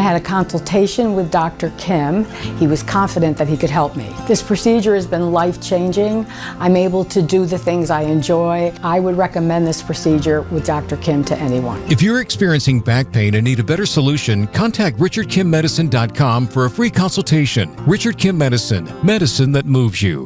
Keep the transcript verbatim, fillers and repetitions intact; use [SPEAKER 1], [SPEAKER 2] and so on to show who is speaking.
[SPEAKER 1] had a consultation with Doctor Kim. He was confident that he could help me. This procedure has been life-changing. I'm able to do the things I enjoy. I would recommend this procedure with Doctor Kim to anyone.
[SPEAKER 2] If you're experiencing back pain and need a better solution, contact richard kim medicine dot com for a free consultation. Richard Kim Medicine, medicine that moves you.